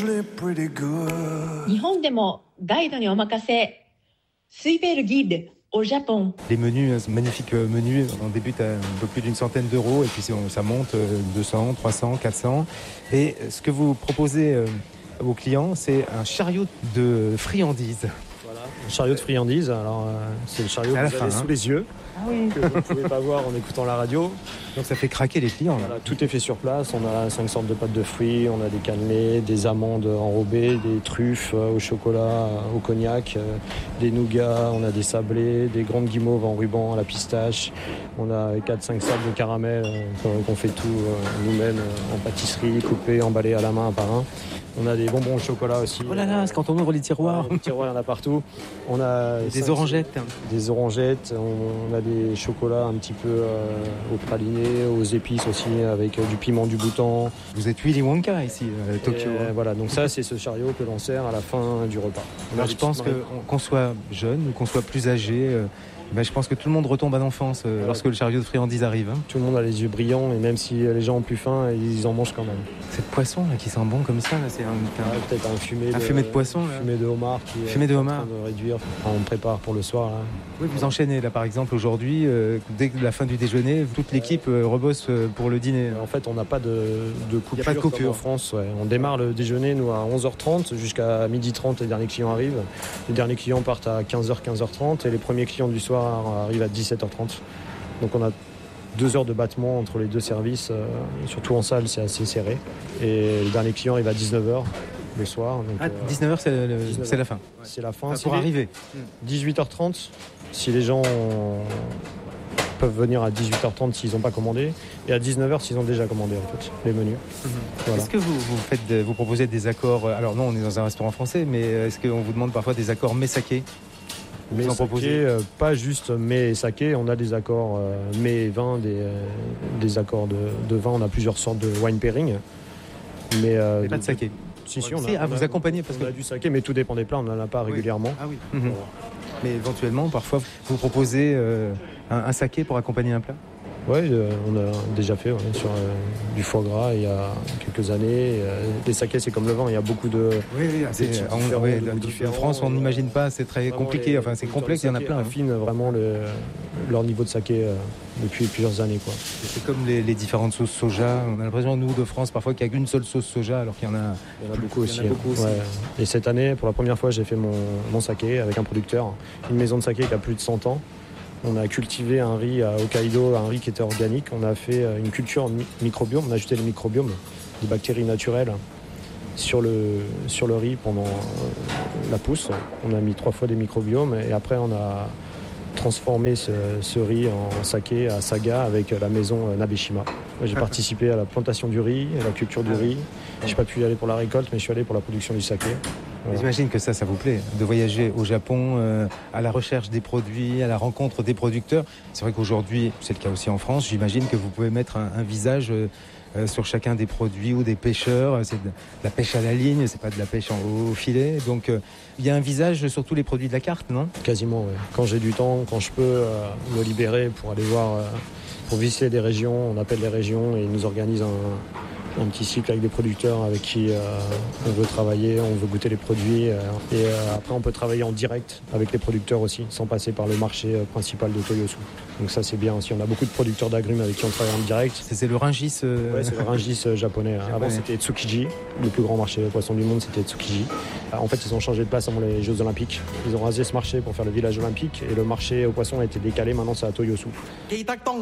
日本でもガイドにお任せ。Super guide au Japon. Les menus, magnifiques menus, on débute à un peu plus d'une centaine d'euros et puis ça monte 200, 300, 400. Et ce que vous proposez à vos clients, c'est un chariot de friandises. Voilà, un chariot de friandises. Alors, c'est le chariot que vous avez sous les yeux. Ah oui. Que vous ne pouvez pas voir en écoutant la radio. Donc ça fait craquer les clients. Là. Voilà, tout est fait sur place. On a 5 sortes de pâtes de fruits, on a des cannelés, des amandes enrobées, des truffes au chocolat, au cognac, des nougats, on a des sablés, des grandes guimauves en ruban à la pistache. On a 4-5 sortes de caramel qu'on fait tout nous-mêmes en pâtisserie, coupés, emballés à la main un par un. On a des bonbons au chocolat aussi. Oh là là, c'est quand on ouvre les tiroirs. Les tiroirs, il y en a partout. On a des orangettes. Des orangettes. On a des chocolats un petit peu au praliné, aux épices aussi, avec du piment du Bhoutan. Vous êtes Willy Wonka ici, à Tokyo. Voilà, donc ça, c'est ce chariot que l'on sert à la fin du repas. Alors je pense qu'on soit jeune ou qu'on soit plus âgé, je pense que tout le monde retombe à l'enfance lorsque le chariot de friandises arrive. Hein. Tout le monde a les yeux brillants et même si les gens ont plus faim, ils en mangent quand même. C'est le poisson là, qui sent bon comme ça, là, c'est peut-être un fumé de poisson. Là. Fumé de homard qui fumé de homard. en train de réduire. Enfin, on prépare pour le soir. Là. Oui, vous enchaînez là par exemple aujourd'hui, dès la fin du déjeuner, toute l'équipe rebosse pour le dîner. En fait, on n'a pas de coupure. Il n'y a pas de coupure en France. Ouais. On démarre le déjeuner nous à 11h30 jusqu'à 12h30. Les derniers clients arrivent. Les derniers clients partent à 15h, 15h30 et les premiers clients du soir arrivent à 17h30. Donc on a 2 heures de battement entre les deux services, surtout en salle c'est assez serré. Et le dernier client arrive à 19h le soir. Donc, 19h c'est la fin. C'est la fin. Enfin, pour arriver. 18h30, si les gens peuvent venir à 18h30 s'ils n'ont pas commandé, et à 19h s'ils ont déjà commandé en fait, les menus. Voilà. Est-ce que vous proposez des accords, alors non on est dans un restaurant français, mais est-ce qu'on vous demande parfois des accords mets saké? Mais saké, pas juste mets et saké, on a des accords mets et vin, des accords de vin, on a plusieurs sortes de wine pairing. Mais pas de saké. Si, vous accompagnez parce on a du saké, mais tout dépend des plats, on n'en a pas régulièrement. Ah oui. Mais éventuellement, parfois, vous proposez un saké pour accompagner un plat? Oui, on a déjà fait sur du foie gras il y a quelques années. Les sakés, c'est comme le vin, il y a beaucoup de... En France, on n'imagine pas, c'est très compliqué. Enfin, c'est complexe, il y en a plein. Affinent vraiment leur niveau de saké depuis plusieurs années. Quoi. C'est comme les différentes sauces soja. On a l'impression, nous, de France, parfois, qu'il n'y a qu'une seule sauce soja, alors qu'il y en a beaucoup aussi. Ouais. Et cette année, pour la première fois, j'ai fait mon saké avec un producteur. Une maison de saké qui a plus de 100 ans. On a cultivé un riz à Hokkaido, un riz qui était organique. On a fait une culture microbiome. On a ajouté le microbiome, des bactéries naturelles, sur le riz pendant la pousse. On a mis 3 fois des microbiomes et après on a transformé ce riz en saké à Saga avec la maison Nabeshima. J'ai participé à la plantation du riz, à la culture du riz. Je n'ai pas pu y aller pour la récolte, mais je suis allé pour la production du saké. Voilà. J'imagine que ça vous plaît, de voyager au Japon à la recherche des produits, à la rencontre des producteurs. C'est vrai qu'aujourd'hui, c'est le cas aussi en France, j'imagine que vous pouvez mettre un visage sur chacun des produits ou des pêcheurs. C'est de la pêche à la ligne, c'est pas de la pêche au filet. Donc il y a un visage sur tous les produits de la carte, non? Quasiment, oui. Quand j'ai du temps, quand je peux me libérer pour aller voir, pour visiter des régions, on appelle les régions et ils nous organisent un petit cycle avec des producteurs avec qui on veut travailler, on veut goûter les produits et après on peut travailler en direct avec les producteurs aussi, sans passer par le marché principal de Toyosu. Donc ça c'est bien aussi, on a beaucoup de producteurs d'agrumes avec qui on travaille en direct. C'est le Rungis Ouais, c'est le Rungis japonais. Avant c'était Tsukiji, le plus grand marché de poissons du monde c'était Tsukiji. En fait ils ont changé de place avant les Jeux Olympiques. Ils ont rasé ce marché pour faire le village olympique et le marché aux poissons a été décalé, maintenant c'est à Toyosu.